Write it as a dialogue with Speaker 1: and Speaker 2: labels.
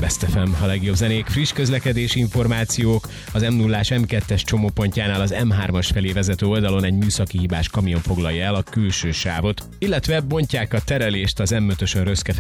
Speaker 1: Best FM, a legjobb zenék, friss közlekedési információk. Az M0-ás M2-es csomópontjánál az M3-as felé vezető oldalon egy műszaki hibás kamion foglalja el a külső sávot, illetve bontják a terelést az M5-ösön Röszke